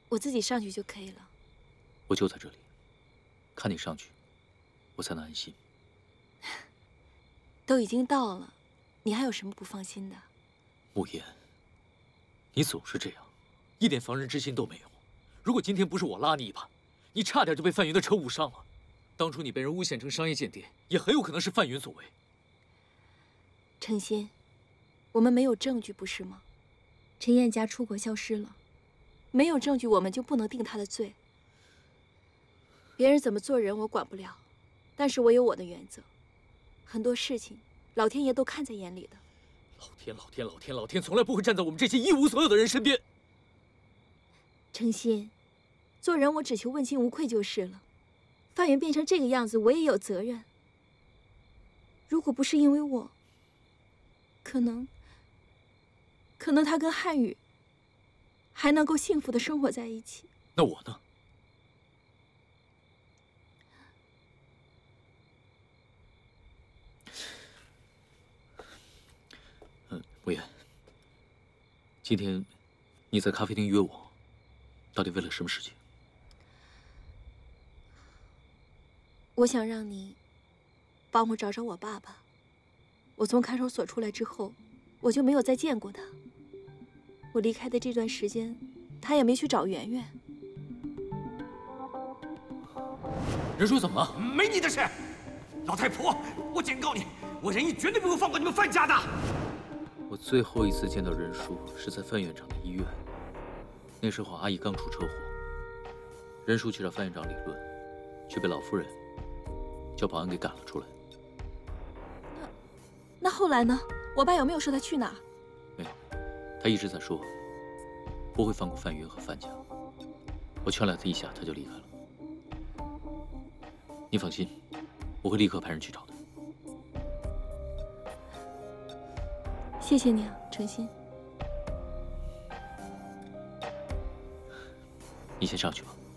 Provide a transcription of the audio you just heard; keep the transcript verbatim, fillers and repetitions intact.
我自己上去就可以了。 我就在这里，看你上去，我才能安心。 都已经到了，你还有什么不放心的？ 慕言，你总是这样，一点防人之心都没有。如果今天不是我拉你一把，你差点就被范云的车误伤了。当初你被人诬陷成商业间谍，也很有可能是范云所为。 程心，我们没有证据，不是吗？陈燕佳出国消失了，没有证据，我们就不能定他的罪。别人怎么做人，我管不了，但是我有我的原则。很多事情，老天爷都看在眼里的。 老天，老天，老天，老天从来不会站在我们这些一无所有的人身边。 程心，做人我只求问心无愧就是了。范云变成这个样子，我也有责任。如果不是因为我，可能，可能他跟汉语还能够幸福的生活在一起。 那我呢？嗯，慕言，今天你在咖啡厅约我，到底为了什么事情？ 我想让你帮我找找我爸爸。我从看守所出来之后，我就没有再见过他。我离开的这段时间，他也没去找圆圆。 任叔怎么了？ 没你的事！老太婆，我警告你，我仁义绝对不会放过你们范家的。 我最后一次见到任叔是在范院长的医院，那时候阿姨刚出车祸，任叔去找范院长理论，却被老夫人叫保安给赶了出来。 那那后来呢？我爸有没有说他去哪儿？ 没有，他一直在说不会放过范云和范家。我劝了他一下，他就离开了。你放心，我会立刻派人去找他。 谢谢你啊，程心。 你先上去吧。